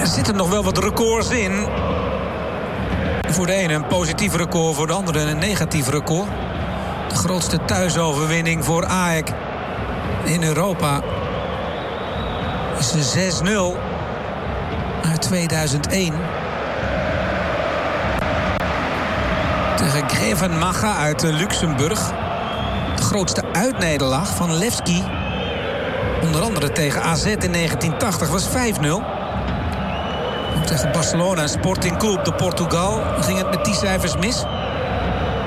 zitten nog wel wat records in. Voor de ene een positief record, voor de andere een negatief record. De grootste thuisoverwinning voor AEK in Europa is de 6-0 uit 2001. Tegen Grevenmacher uit Luxemburg. De grootste uitnederlaag van Levski, onder andere tegen AZ in 1980, was 5-0. Ook tegen Barcelona en Sporting Club de Portugal ging het met die cijfers mis.